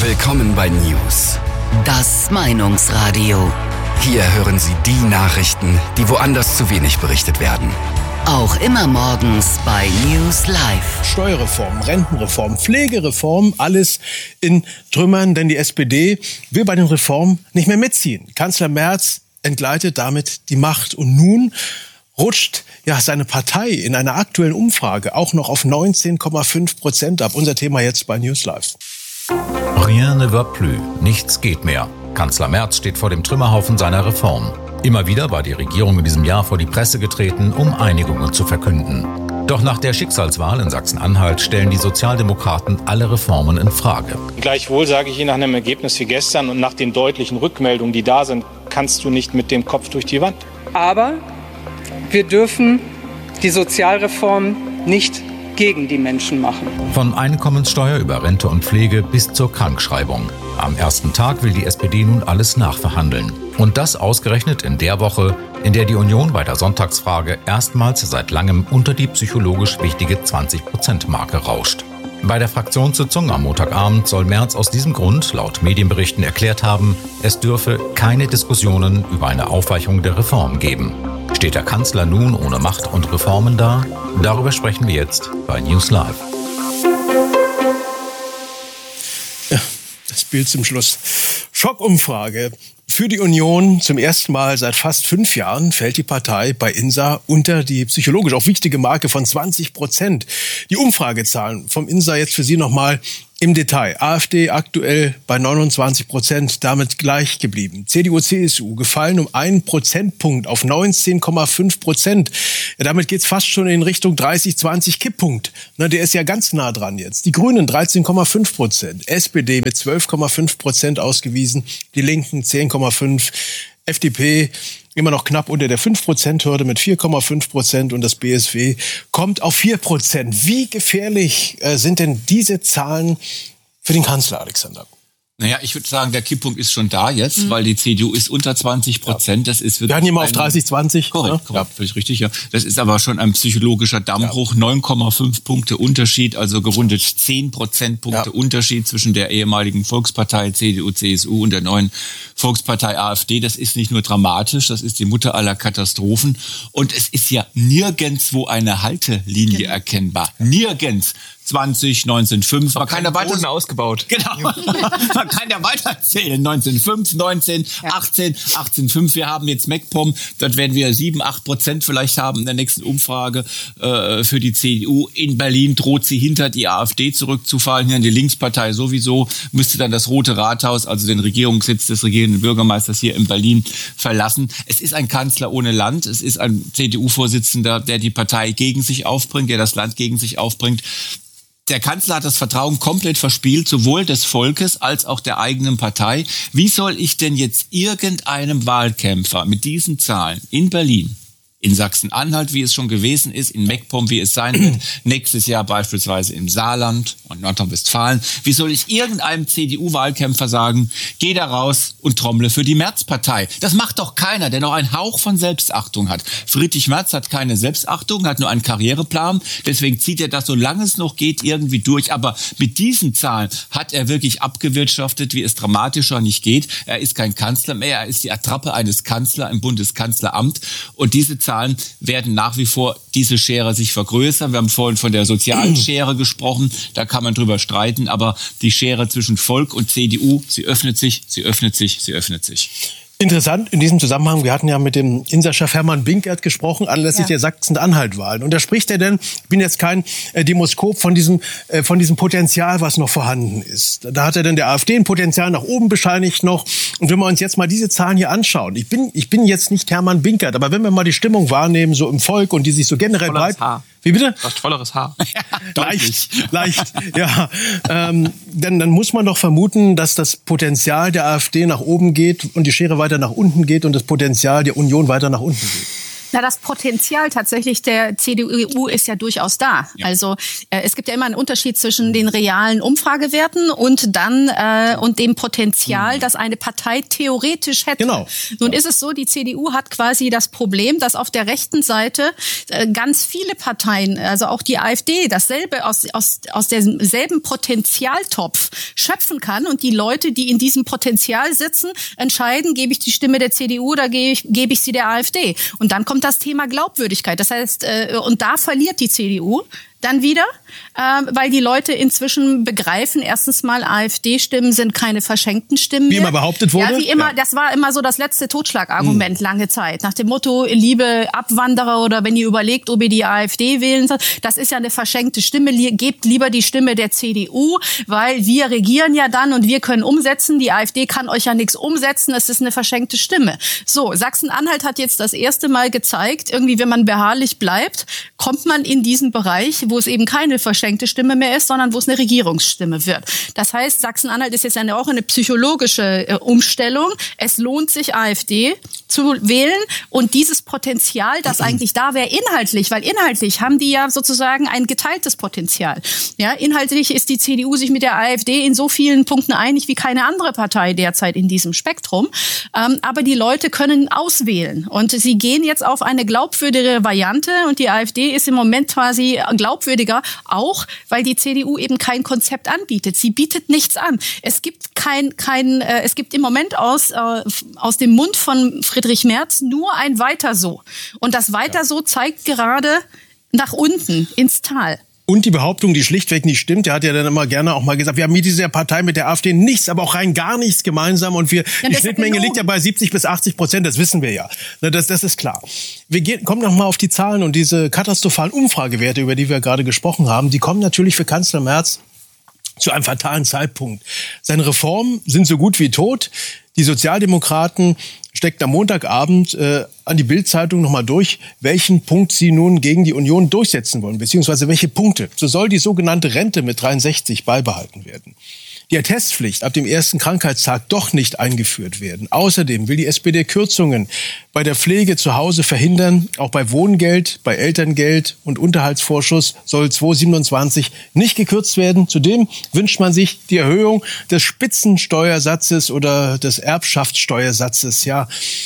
Willkommen bei News. Das Meinungsradio. Hier hören Sie die Nachrichten, die woanders zu wenig berichtet werden. Auch immer morgens bei News Live. Steuerreform, Rentenreform, Pflegereform, alles in Trümmern, denn die SPD will bei den Reformen nicht mehr mitziehen. Kanzler Merz entgleitet damit die Macht und nun rutscht seine Partei in einer aktuellen Umfrage auch noch auf 19,5% ab. Unser Thema jetzt bei News Live. Rien ne va plus, nichts geht mehr. Kanzler Merz steht vor dem Trümmerhaufen seiner Reform. Immer wieder war die Regierung in diesem Jahr vor die Presse getreten, um Einigungen zu verkünden. Doch nach der Schicksalswahl in Sachsen-Anhalt stellen die Sozialdemokraten alle Reformen in Frage. Gleichwohl sage ich Ihnen nach einem Ergebnis wie gestern und nach den deutlichen Rückmeldungen, die da sind, kannst du nicht mit dem Kopf durch die Wand. Aber wir dürfen die Sozialreform nicht gegen die Menschen machen. Von Einkommenssteuer über Rente und Pflege bis zur Krankschreibung. Am ersten Tag will die SPD nun alles nachverhandeln. Und das ausgerechnet in der Woche, in der die Union bei der Sonntagsfrage erstmals seit langem unter die psychologisch wichtige 20%-Marke rauscht. Bei der Fraktionssitzung am Montagabend soll Merz aus diesem Grund laut Medienberichten erklärt haben, es dürfe keine Diskussionen über eine Aufweichung der Reform geben. Steht der Kanzler nun ohne Macht und Reformen da? Darüber sprechen wir jetzt bei News Live. Ja, das Bild zum Schluss. Schockumfrage. Für die Union zum ersten Mal seit fast 5 Jahren fällt die Partei bei INSA unter die psychologisch auch wichtige Marke von 20%. Die Umfragezahlen vom INSA jetzt für Sie nochmal im Detail. AfD aktuell bei 29%, damit gleich geblieben. CDU, CSU gefallen um 1 Prozentpunkt auf 19,5%. Ja, damit geht's fast schon in Richtung 30-20 Kipppunkt. Na, der ist ja ganz nah dran jetzt. Die Grünen 13,5%, SPD mit 12,5% ausgewiesen, die Linken 10,5%, FDP immer noch knapp unter der 5%-Hürde mit 4,5% und das BSW kommt auf 4%. Wie gefährlich sind denn diese Zahlen für den Kanzler, Alexander? Naja, ich würde sagen, der Kipppunkt ist schon da jetzt, weil die CDU ist unter 20%. Das ist wirklich. Wir hatten hier mal auf 30-20. Korrekt, ja, völlig richtig, ja. Das ist aber schon ein psychologischer Dammbruch. 9,5 Punkte Unterschied, also gerundet 10 Prozentpunkte Unterschied zwischen der ehemaligen Volkspartei CDU, CSU und der neuen Volkspartei AfD. Das ist nicht nur dramatisch, das ist die Mutter aller Katastrophen. Und es ist ja nirgendwo eine Haltelinie erkennbar. Nirgends. 20, 1905. Man kann ja weiter ausgebaut. Genau. Man kann ja weiter zählen. 1905, 19, 18, 18,5. Wir haben jetzt MacPom. Dort werden wir 7-8% vielleicht haben in der nächsten Umfrage für die CDU. In Berlin droht sie hinter die AfD zurückzufallen. Hier in die Linkspartei sowieso. Müsste dann das Rote Rathaus, also den Regierungssitz des regierenden Bürgermeisters hier in Berlin verlassen. Es ist ein Kanzler ohne Land. Es ist ein CDU-Vorsitzender, der die Partei gegen sich aufbringt, der das Land gegen sich aufbringt. Der Kanzler hat das Vertrauen komplett verspielt, sowohl des Volkes als auch der eigenen Partei. Wie soll ich denn jetzt irgendeinem Wahlkämpfer mit diesen Zahlen in Berlin, in Sachsen-Anhalt, wie es schon gewesen ist, in MacPom, wie es sein wird, nächstes Jahr beispielsweise im Saarland und Nordrhein-Westfalen. Wie soll ich irgendeinem CDU-Wahlkämpfer sagen, geh da raus und trommle für die Merz-Partei? Das macht doch keiner, der noch einen Hauch von Selbstachtung hat. Friedrich Merz hat keine Selbstachtung, hat nur einen Karriereplan. Deswegen zieht er das, solange es noch geht, irgendwie durch. Aber mit diesen Zahlen hat er wirklich abgewirtschaftet, wie es dramatischer nicht geht. Er ist kein Kanzler mehr, er ist die Attrappe eines Kanzlers im Bundeskanzleramt. Und diese Zahlen werden nach wie vor diese Schere sich vergrößern. Wir haben vorhin von der sozialen Schere gesprochen. Da kann man drüber streiten. Aber die Schere zwischen Volk und CDU, sie öffnet sich, sie öffnet sich, sie öffnet sich. Interessant in diesem Zusammenhang, wir hatten ja mit dem INSA-Chef Hermann Binkert gesprochen, anlässlich der Sachsen-Anhalt-Wahlen. Und da spricht er denn, ich bin jetzt kein Demoskop, von diesem Potenzial, was noch vorhanden ist. Da hat er denn der AfD ein Potenzial nach oben bescheinigt noch. Und wenn wir uns jetzt mal diese Zahlen hier anschauen, ich bin jetzt nicht Hermann Binkert, aber wenn wir mal die Stimmung wahrnehmen, so im Volk und die sich so generell breit... Wie bitte? Du hast volleres Haar. Leicht, ja. Dann muss man doch vermuten, dass das Potenzial der AfD nach oben geht und die Schere weiter nach unten geht und das Potenzial der Union weiter nach unten geht. Na, das Potenzial tatsächlich der CDU ist ja durchaus da. Ja. Also es gibt ja immer einen Unterschied zwischen den realen Umfragewerten und dem Potenzial, das eine Partei theoretisch hätte. Genau. Nun ist es so, die CDU hat quasi das Problem, dass auf der rechten Seite ganz viele Parteien, also auch die AfD, dasselbe aus demselben Potenzialtopf schöpfen kann und die Leute, die in diesem Potenzial sitzen, entscheiden, gebe ich die Stimme der CDU oder gebe ich sie der AfD. Und dann kommt das Thema Glaubwürdigkeit. Das heißt, und da verliert die CDU dann wieder, weil die Leute inzwischen begreifen, erstens mal, AfD-Stimmen sind keine verschenkten Stimmen mehr. Wie immer behauptet wurde? Ja, wie immer. Ja. Das war immer so das letzte Totschlagargument lange Zeit. Nach dem Motto, liebe Abwanderer oder wenn ihr überlegt, ob ihr die AfD wählen sollt, das ist ja eine verschenkte Stimme, gebt lieber die Stimme der CDU, weil wir regieren ja dann und wir können umsetzen. Die AfD kann euch ja nichts umsetzen, es ist eine verschenkte Stimme. So, Sachsen-Anhalt hat jetzt das erste Mal gezeigt, irgendwie, wenn man beharrlich bleibt, kommt man in diesen Bereich, wo es eben keine verschenkte Stimme mehr ist, sondern wo es eine Regierungsstimme wird. Das heißt, Sachsen-Anhalt ist jetzt auch eine psychologische Umstellung. Es lohnt sich, AfD zu wählen und dieses Potenzial, das eigentlich da wäre, inhaltlich, weil inhaltlich haben die ja sozusagen ein geteiltes Potenzial. Ja, inhaltlich ist die CDU sich mit der AfD in so vielen Punkten einig wie keine andere Partei derzeit in diesem Spektrum. Aber die Leute können auswählen und sie gehen jetzt auf eine glaubwürdigere Variante und die AfD ist im Moment quasi glaubwürdiger, auch weil die CDU eben kein Konzept anbietet. Sie bietet nichts an. Es gibt es gibt im Moment aus dem Mund von Friedrich Merz nur ein Weiter so. Und das Weiter so zeigt gerade nach unten ins Tal. Und die Behauptung, die schlichtweg nicht stimmt, der hat ja dann immer gerne auch mal gesagt, wir haben mit dieser Partei, mit der AfD nichts, aber auch rein gar nichts gemeinsam und die Schnittmenge liegt ja bei 70-80%, das wissen wir ja. Das ist klar. Wir kommen noch mal auf die Zahlen und diese katastrophalen Umfragewerte, über die wir gerade gesprochen haben, die kommen natürlich für Kanzler Merz zu einem fatalen Zeitpunkt. Seine Reformen sind so gut wie tot. Die Sozialdemokraten steckten am Montagabend an die Bild-Zeitung nochmal durch, welchen Punkt sie nun gegen die Union durchsetzen wollen, beziehungsweise welche Punkte. So soll die sogenannte Rente mit 63 beibehalten werden. Die Attestpflicht ab dem ersten Krankheitstag doch nicht eingeführt werden. Außerdem will die SPD Kürzungen bei der Pflege zu Hause verhindern. Auch bei Wohngeld, bei Elterngeld und Unterhaltsvorschuss soll 2027 nicht gekürzt werden. Zudem wünscht man sich die Erhöhung des Spitzensteuersatzes oder des Erbschaftssteuersatzes. Ja,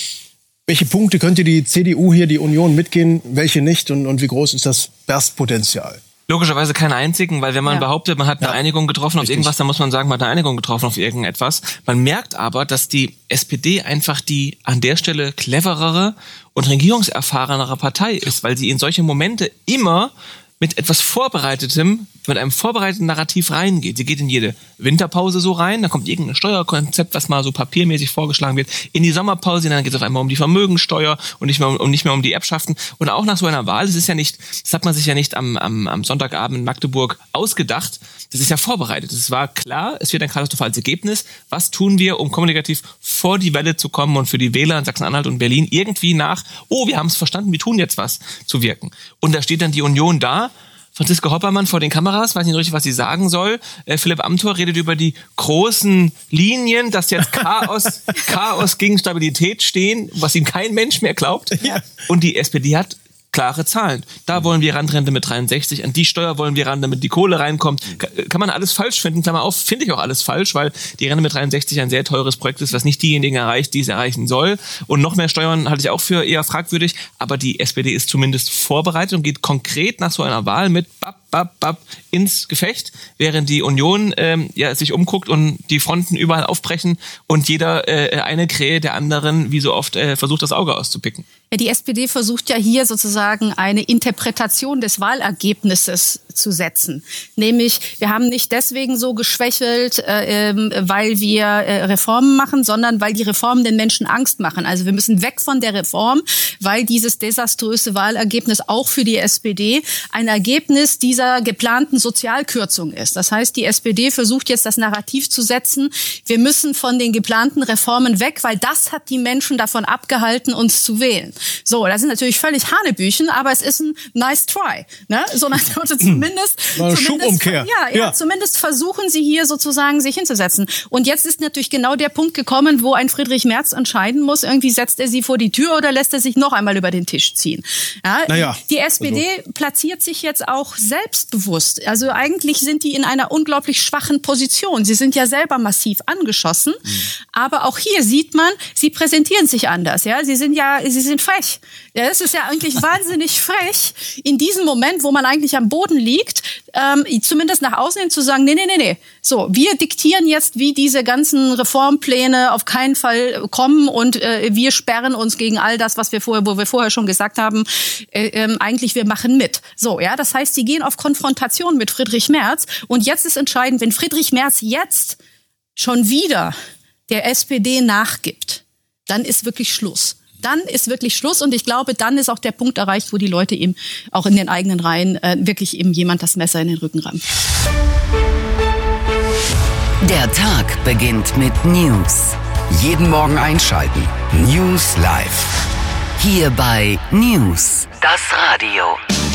welche Punkte könnte die CDU hier, die Union mitgehen, welche nicht und wie groß ist das Berstpotenzial? Logischerweise keinen einzigen, weil wenn man behauptet, man hat eine Einigung getroffen auf irgendwas, dann muss man sagen, man hat eine Einigung getroffen auf irgendetwas. Man merkt aber, dass die SPD einfach die an der Stelle cleverere und regierungserfahrenere Partei ist, weil sie in solche Momente immer mit etwas Vorbereitetem, mit einem vorbereiteten Narrativ reingeht. Sie geht in jede Winterpause so rein, dann kommt irgendein Steuerkonzept, was mal so papiermäßig vorgeschlagen wird, in die Sommerpause, dann geht es auf einmal um die Vermögensteuer und nicht mehr um die Erbschaften. Und auch nach so einer Wahl, das hat man sich ja nicht am Sonntagabend in Magdeburg ausgedacht, das ist ja vorbereitet. Es war klar, es wird ein katastrophales Ergebnis. Was tun wir, um kommunikativ vor die Welle zu kommen und für die Wähler in Sachsen-Anhalt und Berlin irgendwie wir haben es verstanden, wir tun jetzt was, zu wirken. Und da steht dann die Union da, Franziska Hoppermann vor den Kameras, weiß nicht richtig, was sie sagen soll. Philipp Amthor redet über die großen Linien, dass jetzt Chaos gegen Stabilität stehen, was ihm kein Mensch mehr glaubt. Ja. Und die SPD hat klare Zahlen. Da wollen wir ran, Rente mit 63, an die Steuer wollen wir ran, damit die Kohle reinkommt. Kann man alles falsch finden, Klammer auf, finde ich auch alles falsch, weil die Rente mit 63 ein sehr teures Projekt ist, was nicht diejenigen erreicht, die es erreichen soll. Und noch mehr Steuern halte ich auch für eher fragwürdig, aber die SPD ist zumindest vorbereitet und geht konkret nach so einer Wahl mit ins Gefecht, während die Union sich umguckt und die Fronten überall aufbrechen und jeder eine Krähe der anderen, wie so oft, versucht, das Auge auszupicken. Ja, die SPD versucht ja hier sozusagen eine Interpretation des Wahlergebnisses zu setzen. Nämlich, wir haben nicht deswegen so geschwächelt, weil wir Reformen machen, sondern weil die Reformen den Menschen Angst machen. Also wir müssen weg von der Reform, weil dieses desaströse Wahlergebnis auch für die SPD ein Ergebnis dieser geplanten Sozialkürzung ist. Das heißt, die SPD versucht jetzt das Narrativ zu setzen, wir müssen von den geplanten Reformen weg, weil das hat die Menschen davon abgehalten, uns zu wählen. So, das ist natürlich völlig Hanebüchen, aber es ist ein nice try. Ne? So nach dem Motto, zumindest Schubumkehr. Zumindest versuchen sie hier sozusagen sich hinzusetzen. Und jetzt ist natürlich genau der Punkt gekommen, wo ein Friedrich Merz entscheiden muss, irgendwie setzt er sie vor die Tür oder lässt er sich noch einmal über den Tisch ziehen. Ja, die SPD platziert sich jetzt auch selbstbewusst. Also eigentlich sind die in einer unglaublich schwachen Position. Sie sind ja selber massiv angeschossen. Aber auch hier sieht man, sie präsentieren sich anders. Ja, sie sind frech. Ja, es ist ja eigentlich wahnsinnig frech, in diesem Moment, wo man eigentlich am Boden liegt, zumindest nach außen hin zu sagen, nee. So, wir diktieren jetzt, wie diese ganzen Reformpläne auf keinen Fall kommen und wir sperren uns gegen all das, wo wir vorher schon gesagt haben, eigentlich wir machen mit. So, ja, das heißt, sie gehen auf Konfrontation mit Friedrich Merz und jetzt ist entscheidend, wenn Friedrich Merz jetzt schon wieder der SPD nachgibt, dann ist wirklich Schluss. Und ich glaube, dann ist auch der Punkt erreicht, wo die Leute ihm auch in den eigenen Reihen wirklich eben jemand das Messer in den Rücken rammt. Der Tag beginnt mit News. Jeden Morgen einschalten. News Live. Hier bei News, das Radio.